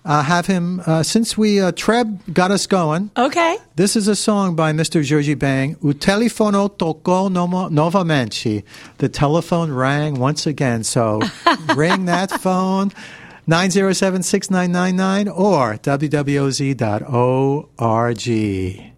have him, since Treb got us going. Okay. This is a song by Mr. Georgie Bang. O telefono tocou novamente. The telephone rang once again. So ring that phone, 907-6999 or wwoz.org.